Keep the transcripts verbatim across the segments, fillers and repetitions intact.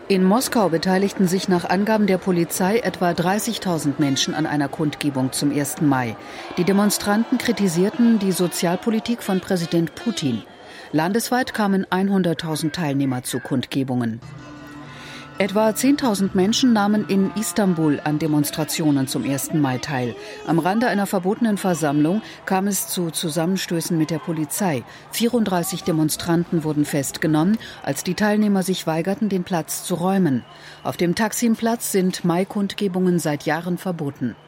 In Moskau beteiligten sich nach Angaben der Polizei etwa dreißigtausend Menschen an einer Kundgebung zum ersten Mai. Die Demonstranten kritisierten die Sozialpolitik von Präsident Putin. Landesweit kamen hunderttausend Teilnehmer zu Kundgebungen. Etwa zehntausend Menschen nahmen in Istanbul an Demonstrationen zum ersten Mai teil. Am Rande einer verbotenen Versammlung kam es zu Zusammenstößen mit der Polizei. vierunddreißig Demonstranten wurden festgenommen, als die Teilnehmer sich weigerten, den Platz zu räumen. Auf dem Taksimplatz sind Mai-Kundgebungen seit Jahren verboten.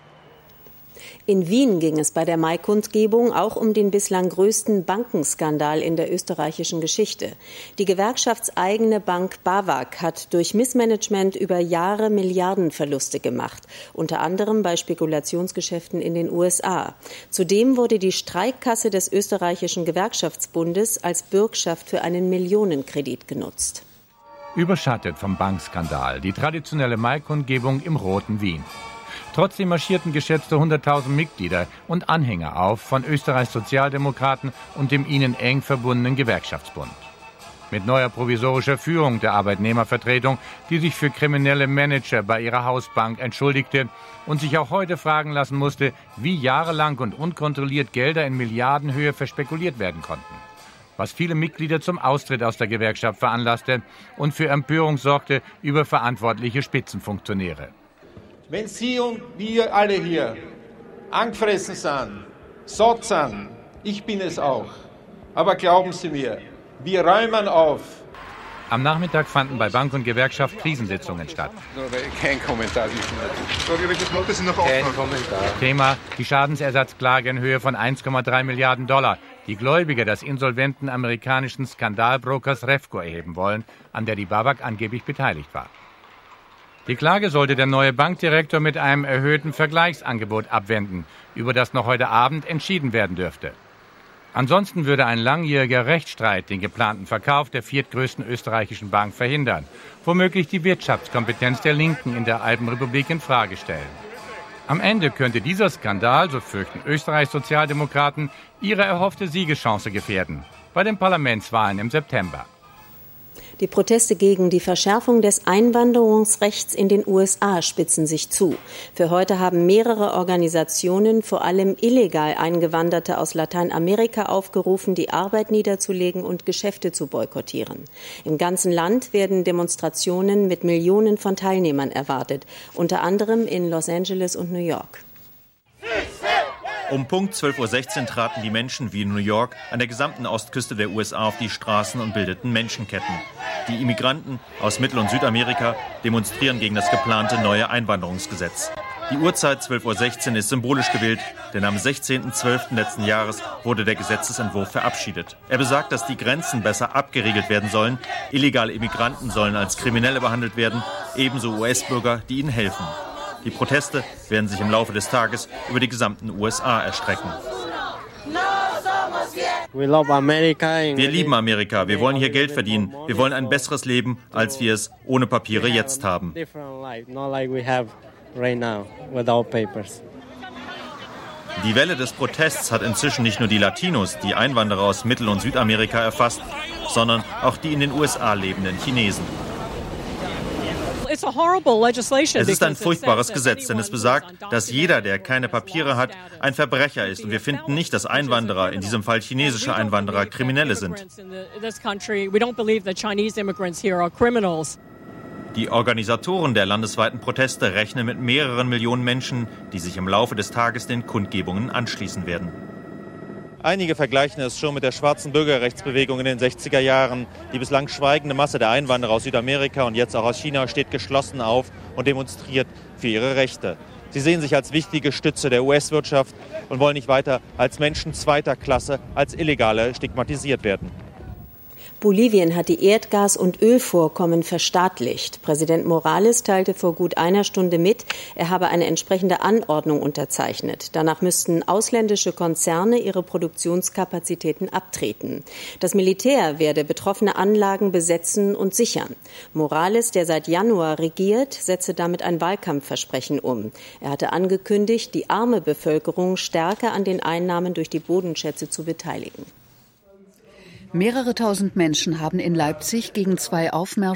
In Wien ging es bei der Mai-Kundgebung auch um den bislang größten Bankenskandal in der österreichischen Geschichte. Die gewerkschaftseigene Bank BAWAG hat durch Missmanagement über Jahre Milliardenverluste gemacht, unter anderem bei Spekulationsgeschäften in den U S A. Zudem wurde die Streikkasse des österreichischen Gewerkschaftsbundes als Bürgschaft für einen Millionenkredit genutzt. Überschattet vom Bankskandal die traditionelle Mai-Kundgebung im roten Wien. Trotzdem marschierten geschätzte hunderttausend Mitglieder und Anhänger auf von Österreichs Sozialdemokraten und dem ihnen eng verbundenen Gewerkschaftsbund. Mit neuer provisorischer Führung der Arbeitnehmervertretung, die sich für kriminelle Manager bei ihrer Hausbank entschuldigte und sich auch heute fragen lassen musste, wie jahrelang und unkontrolliert Gelder in Milliardenhöhe verspekuliert werden konnten. Was viele Mitglieder zum Austritt aus der Gewerkschaft veranlasste und für Empörung sorgte über verantwortliche Spitzenfunktionäre. Wenn Sie und wir alle hier angefressen sind, satt sind, ich bin es auch. Aber glauben Sie mir, wir räumen auf. Am Nachmittag fanden bei Bank und Gewerkschaft Krisensitzungen statt. Kein Kommentar. Kein Kommentar. Thema: die Schadensersatzklage in Höhe von eins Komma drei Milliarden Dollar, die Gläubiger des insolventen amerikanischen Skandalbrokers Refco erheben wollen, an der die BAWAG angeblich beteiligt war. Die Klage sollte der neue Bankdirektor mit einem erhöhten Vergleichsangebot abwenden, über das noch heute Abend entschieden werden dürfte. Ansonsten würde ein langjähriger Rechtsstreit den geplanten Verkauf der viertgrößten österreichischen Bank verhindern, womöglich die Wirtschaftskompetenz der Linken in der Alpenrepublik in Frage stellen. Am Ende könnte dieser Skandal, so fürchten Österreichs Sozialdemokraten, ihre erhoffte Siegeschance gefährden bei den Parlamentswahlen im September. Die Proteste gegen die Verschärfung des Einwanderungsrechts in den U S A spitzen sich zu. Für heute haben mehrere Organisationen, vor allem illegal Eingewanderte aus Lateinamerika, aufgerufen, die Arbeit niederzulegen und Geschäfte zu boykottieren. Im ganzen Land werden Demonstrationen mit Millionen von Teilnehmern erwartet, unter anderem in Los Angeles und New York. Um Punkt zwölf Uhr sechzehn traten die Menschen wie in New York an der gesamten Ostküste der U S A auf die Straßen und bildeten Menschenketten. Die Immigranten aus Mittel- und Südamerika demonstrieren gegen das geplante neue Einwanderungsgesetz. Die Uhrzeit zwölf Uhr sechzehn ist symbolisch gewählt, denn am sechzehnten zwölften letzten Jahres wurde der Gesetzesentwurf verabschiedet. Er besagt, dass die Grenzen besser abgeriegelt werden sollen. Illegale Immigranten sollen als Kriminelle behandelt werden, ebenso U S-Bürger, die ihnen helfen. Die Proteste werden sich im Laufe des Tages über die gesamten U S A erstrecken. Wir lieben Amerika, wir wollen hier Geld verdienen, wir wollen ein besseres Leben, als wir es ohne Papiere jetzt haben. Die Welle des Protests hat inzwischen nicht nur die Latinos, die Einwanderer aus Mittel- und Südamerika erfasst, sondern auch die in den U S A lebenden Chinesen. Es ist ein furchtbares Gesetz, denn es besagt, dass jeder, der keine Papiere hat, ein Verbrecher ist. Und wir finden nicht, dass Einwanderer, in diesem Fall chinesische Einwanderer, Kriminelle sind. Die Organisatoren der landesweiten Proteste rechnen mit mehreren Millionen Menschen, die sich im Laufe des Tages den Kundgebungen anschließen werden. Einige vergleichen es schon mit der schwarzen Bürgerrechtsbewegung in den sechziger Jahren. Die bislang schweigende Masse der Einwanderer aus Südamerika und jetzt auch aus China steht geschlossen auf und demonstriert für ihre Rechte. Sie sehen sich als wichtige Stütze der U S-Wirtschaft und wollen nicht weiter als Menschen zweiter Klasse, als Illegale stigmatisiert werden. Bolivien hat die Erdgas- und Ölvorkommen verstaatlicht. Präsident Morales teilte vor gut einer Stunde mit, er habe eine entsprechende Anordnung unterzeichnet. Danach müssten ausländische Konzerne ihre Produktionskapazitäten abtreten. Das Militär werde betroffene Anlagen besetzen und sichern. Morales, der seit Januar regiert, setze damit ein Wahlkampfversprechen um. Er hatte angekündigt, die arme Bevölkerung stärker an den Einnahmen durch die Bodenschätze zu beteiligen. Mehrere tausend Menschen haben in Leipzig gegen zwei Aufmärsche